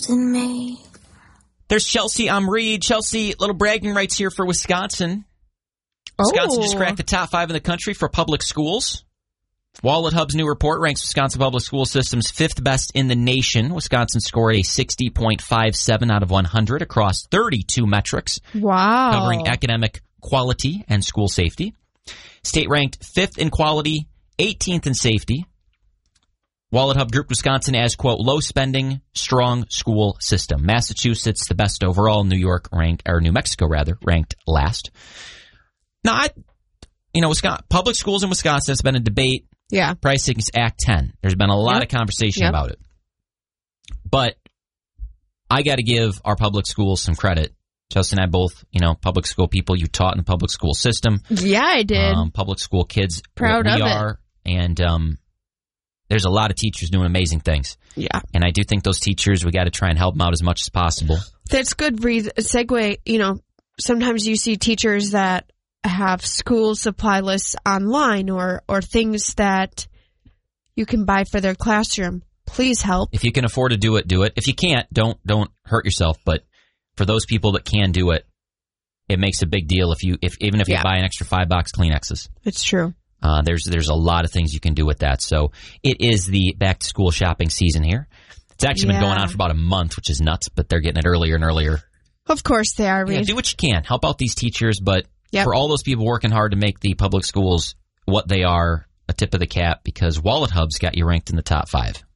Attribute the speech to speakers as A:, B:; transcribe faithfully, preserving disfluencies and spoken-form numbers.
A: in me.
B: There's Chelsea. I'm Reed. Chelsea, little bragging rights here for Wisconsin. Wisconsin
C: Oh.
B: just cracked the top five in the country for public schools. Wallet Hub's new report ranks Wisconsin public school systems fifth best in the nation. Wisconsin scored a sixty point five seven out of one hundred across thirty-two metrics,
C: Wow.
B: covering academic quality and school safety. State ranked fifth in quality, eighteenth in safety. Wallet Hub grouped Wisconsin as, quote, low spending, strong school system. Massachusetts, the best overall. New York ranked, or New Mexico rather, ranked last. Now, I, you know, Wisconsin, public schools in Wisconsin, it's been a debate.
C: Yeah.
B: Pricing is Act ten. There's been a lot
C: Yep.
B: of conversation
C: Yep.
B: about it. But I got to give our public schools some credit. Justin and I both, you know, public school people. You taught in the public school system.
C: Yeah, I did.
B: Um, public school kids.
C: Proud
B: we
C: of it.
B: are. And um, there's a lot of teachers doing amazing things.
C: Yeah.
B: And I do think those teachers, we got to try and help them out as much as possible.
C: That's good. Reed. Segue, you know, sometimes you see teachers that have school supply lists online or, or things that you can buy for their classroom. Please help.
B: If you can afford to do it, do it. If you can't, don't don't hurt yourself. But for those people that can do it, it makes a big deal if you if even if you
C: Yeah.
B: buy an extra five box Kleenexes.
C: It's true.
B: Uh, there's there's a lot of things you can do with that. So it is the back to school shopping season here. It's actually been
C: Yeah.
B: going on for about a month, which is nuts, but they're getting it earlier and earlier.
C: Of course they are,
B: Yeah,
C: Reed.
B: do what you can. Help out these teachers, but
C: Yep.
B: for all those people working hard to make the public schools what they are, a tip of the cap, because Wallet Hub's got you ranked in the top five.